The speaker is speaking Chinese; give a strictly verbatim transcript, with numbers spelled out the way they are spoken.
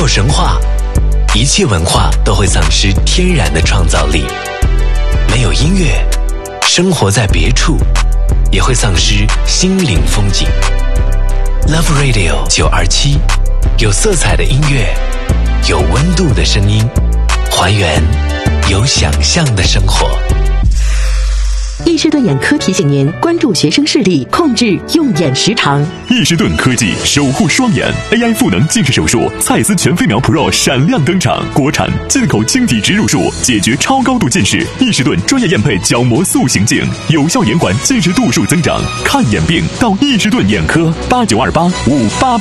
有神话，一切文化都会丧失天然的创造力；没有音乐，生活在别处也会丧失心灵风景。Love Radio 九二七，有色彩的音乐，有温度的声音，还原有想象的生活。 易士顿眼科提醒您关注学生视力，控制用眼时长。 易士顿科技守护双眼 A I 赋能近视手术，蔡司全飞秒 Pro 闪亮登场，国产进口晶体植入术，解决超高度近视。易士顿专业验配角膜塑形镜，有效延缓近视度数增长。看眼病到易士顿眼科，八九二八五八八。